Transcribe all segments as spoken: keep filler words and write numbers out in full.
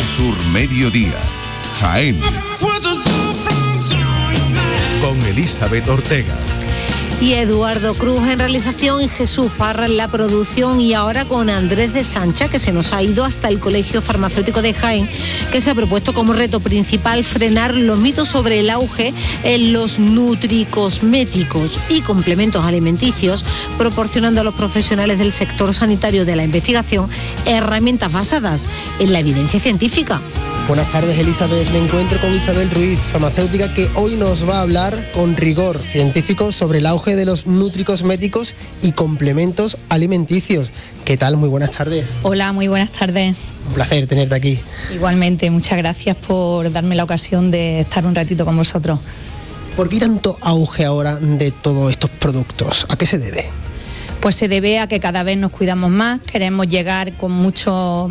Sur Mediodía, Jaén. Con Elizabeth Ortega. Y Eduardo Cruz en realización y Jesús Parra en la producción, y ahora con Andrés de Sancha, que se nos ha ido hasta el Colegio Farmacéutico de Jaén, que se ha propuesto como reto principal frenar los mitos sobre el auge en los nutricosméticos y complementos alimenticios, proporcionando a los profesionales del sector sanitario de la investigación herramientas basadas en la evidencia científica. Buenas tardes, Elizabeth. Me encuentro con Isabel Ruiz, farmacéutica, que hoy nos va a hablar con rigor científico sobre el auge de los nutricosméticos y complementos alimenticios. ¿Qué tal? Muy buenas tardes. Hola, muy buenas tardes. Un placer tenerte aquí. Igualmente, muchas gracias por darme la ocasión de estar un ratito con vosotros. ¿Por qué tanto auge ahora de todos estos productos? ¿A qué se debe? Pues se debe a que cada vez nos cuidamos más, queremos llegar con mucho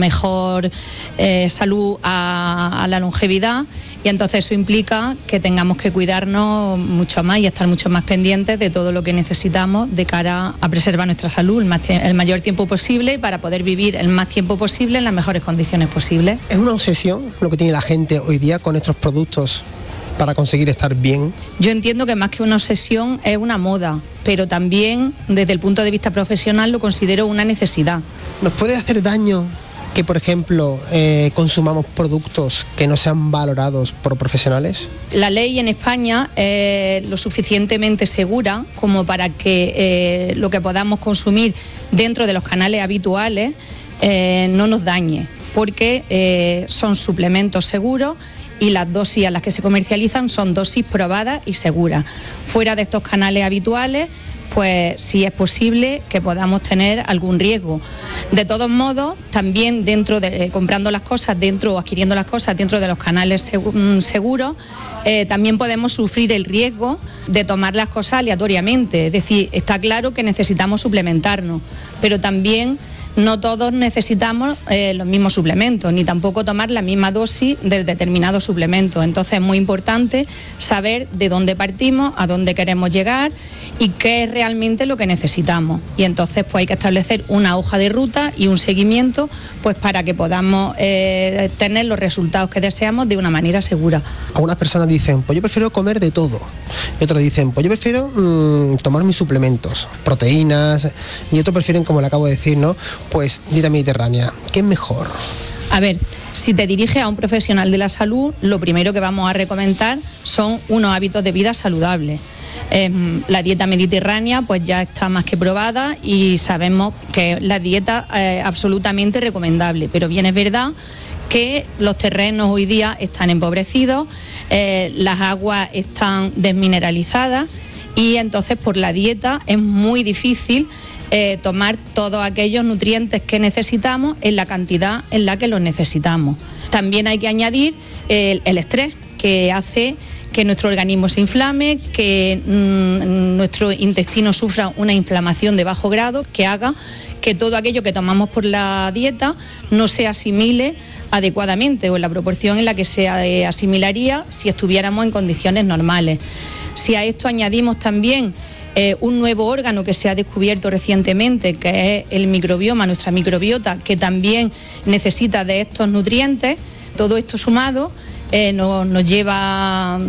mejor eh, salud a, a la longevidad, y entonces eso implica que tengamos que cuidarnos mucho más y estar mucho más pendientes de todo lo que necesitamos de cara a preservar nuestra salud el, más, el mayor tiempo posible, para poder vivir el más tiempo posible en las mejores condiciones posibles. ¿Es una obsesión lo que tiene la gente hoy día con estos productos para conseguir estar bien? Yo entiendo que más que una obsesión es una moda, pero también desde el punto de vista profesional lo considero una necesidad. ¿Nos puede hacer daño que, por ejemplo, eh, consumamos productos que no sean valorados por profesionales? La ley en España es lo suficientemente segura como para que eh, lo que podamos consumir dentro de los canales habituales eh, no nos dañe, porque eh, son suplementos seguros y las dosis a las que se comercializan son dosis probadas y seguras. Fuera de estos canales habituales, pues sí es posible que podamos tener algún riesgo. De todos modos, también dentro de eh, comprando las cosas dentro o adquiriendo las cosas dentro de los canales segu- seguros, eh, también podemos sufrir el riesgo de tomar las cosas aleatoriamente. Es decir, está claro que necesitamos suplementarnos, pero también no todos necesitamos eh, los mismos suplementos, ni tampoco tomar la misma dosis de determinados suplementos. Entonces es muy importante saber de dónde partimos, a dónde queremos llegar y qué es realmente lo que necesitamos. Y entonces pues hay que establecer una hoja de ruta y un seguimiento, pues para que podamos eh, tener los resultados que deseamos de una manera segura. Algunas personas dicen, pues yo prefiero comer de todo. Y otros dicen, pues yo prefiero mmm, tomar mis suplementos, proteínas, y otros prefieren, como le acabo de decir, ¿no?, pues dieta mediterránea. ¿Qué es mejor? A ver, si te diriges a un profesional de la salud, lo primero que vamos a recomendar son unos hábitos de vida saludables. Eh, la dieta mediterránea pues ya está más que probada y sabemos que la dieta es absolutamente recomendable, pero bien es verdad que los terrenos hoy día están empobrecidos, eh, las aguas están desmineralizadas, y entonces por la dieta es muy difícil Eh, tomar todos aquellos nutrientes que necesitamos en la cantidad en la que los necesitamos. También hay que añadir el, el estrés, que hace que nuestro organismo se inflame, que mmm, nuestro intestino sufra una inflamación de bajo grado, que haga que todo aquello que tomamos por la dieta no se asimile adecuadamente o en la proporción en la que se asimilaría si estuviéramos en condiciones normales. Si a esto añadimos también Eh, un nuevo órgano que se ha descubierto recientemente, que es el microbioma, nuestra microbiota, que también necesita de estos nutrientes, todo esto sumado eh, nos, nos lleva a,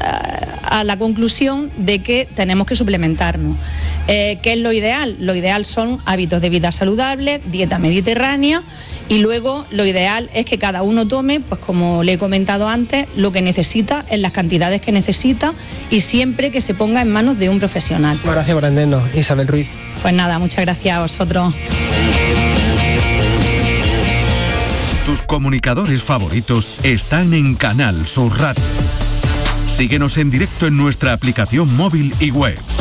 a la conclusión de que tenemos que suplementarnos. Eh, ¿Qué es lo ideal? Lo ideal son hábitos de vida saludables, dieta mediterránea, y luego lo ideal es que cada uno tome, pues como le he comentado antes, lo que necesita en las cantidades que necesita, y siempre que se ponga en manos de un profesional. Gracias por atendernos, Isabel Ruiz. Pues nada, muchas gracias a vosotros. Tus comunicadores favoritos están en Canal Sur Radio. Síguenos en directo en nuestra aplicación móvil y web.